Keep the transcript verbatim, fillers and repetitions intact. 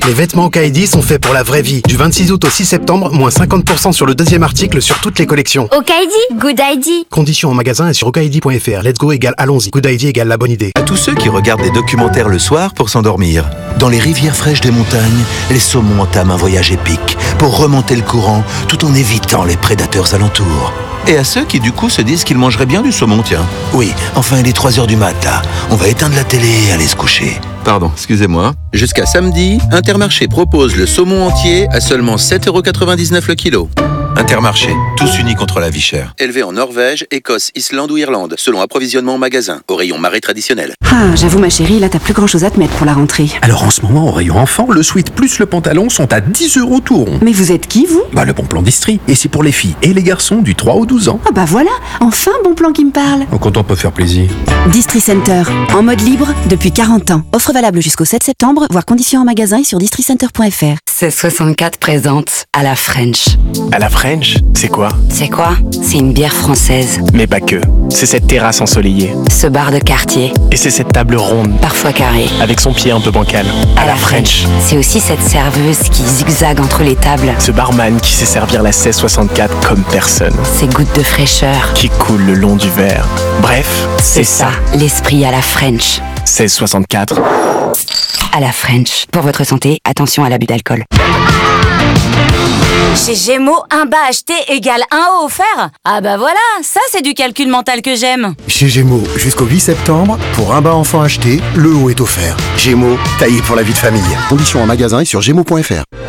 Les vêtements Okaïdi sont faits pour la vraie vie. Du vingt-six août au six septembre, moins cinquante pour cent sur le deuxième article sur toutes les collections. Okaïdi, good idea. Conditions en magasin et sur okaïdi point f r. Let's go égale allons-y. Good idea égale la bonne idée. À tous ceux qui regardent des documentaires le soir pour s'endormir. Dans les rivières fraîches des montagnes, les saumons entament un voyage épique pour remonter le courant tout en évitant les prédateurs alentours. Et à ceux qui du coup se disent qu'ils mangeraient bien du saumon, tiens. Oui, enfin il est trois heures du mat là. On va éteindre la télé et aller se coucher. Pardon, excusez-moi. Jusqu'à samedi, Intermarché propose le saumon entier à seulement sept euros quatre-vingt-dix-neuf le kilo. Intermarché, tous unis contre la vie chère. Élevé en Norvège, Écosse, Islande ou Irlande, selon approvisionnement en magasin, au rayon marée traditionnel. Ah, j'avoue ma chérie, là t'as plus grand chose à te mettre pour la rentrée. Alors en ce moment, au rayon enfant, le sweat plus le pantalon sont à dix euros tout rond. Mais vous êtes qui, vous? Bah le bon plan d'Istrie. Et c'est pour les filles et les garçons du trois au douze ans. Ah bah voilà, enfin bon plan qui me parle. Oh, quand on peut faire plaisir. Distri Center, en mode libre depuis quarante ans. Offre valable jusqu'au sept septembre, voire conditions en magasin et sur districenter point f r. seize soixante-quatre présente à la French. À la French, c'est quoi? C'est quoi? C'est une bière française. Mais pas que. C'est cette terrasse ensoleillée. Ce bar de quartier. Et c'est cette table ronde. Parfois carrée. Avec son pied un peu bancal. À, à la, la French. French. C'est aussi cette serveuse qui zigzague entre les tables. Ce barman qui sait servir la seize soixante-quatre comme personne. Ces gouttes de fraîcheur. Qui coulent le long du verre. Bref, c'est ça. ça. L'esprit à la French. seize soixante-quatre. À la French. Pour votre santé, attention à l'abus d'alcool. Chez Gémeaux, un bas acheté égale un haut offert. Ah bah voilà, ça c'est du calcul mental que j'aime. Chez Gémeaux, jusqu'au huit septembre, pour un bas enfant acheté, le haut est offert. Gémeaux, taillé pour la vie de famille. Conditions en magasin et sur gémeaux point f r.